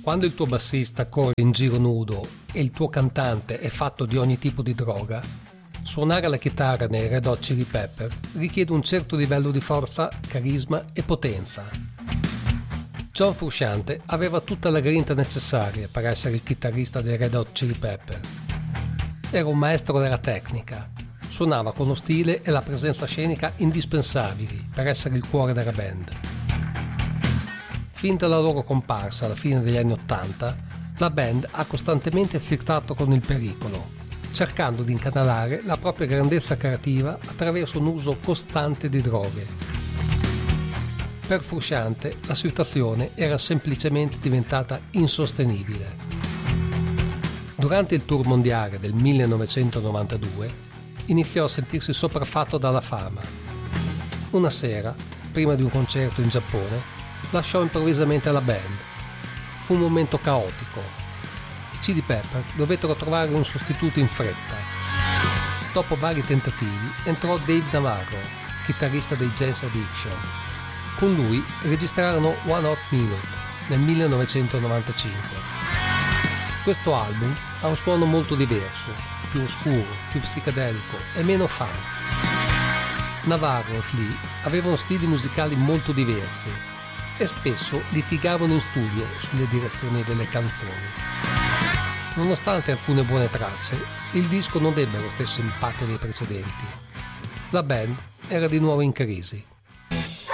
Quando il tuo bassista corre in giro nudo e il tuo cantante è fatto di ogni tipo di droga, suonare la chitarra nei Red Hot Chili Pepper richiede un certo livello di forza, carisma e potenza. John Frusciante aveva tutta la grinta necessaria per essere il chitarrista dei Red Hot Chili Pepper. Era un maestro della tecnica, suonava con lo stile e la presenza scenica indispensabili per essere il cuore della band. Fin dalla loro comparsa alla fine degli anni '80, la band ha costantemente flirtato con il pericolo, cercando di incanalare la propria grandezza creativa attraverso un uso costante di droghe. Per Frusciante la situazione era semplicemente diventata insostenibile. Durante il tour mondiale del 1992 iniziò a sentirsi sopraffatto dalla fama. Una sera, prima di un concerto in Giappone, lasciò improvvisamente la band. Fu un momento caotico. I Chili Pepper dovettero trovare un sostituto in fretta. Dopo vari tentativi entrò Dave Navarro, chitarrista dei Jane's Addiction. Con lui registrarono One Hot Minute nel 1995. Questo album ha un suono molto diverso, più oscuro, più psichedelico e meno funk. Navarro e Flea avevano stili musicali molto diversi e spesso litigavano in studio sulle direzioni delle canzoni. Nonostante alcune buone tracce, il disco non ebbe lo stesso impatto dei precedenti. La band era di nuovo in crisi.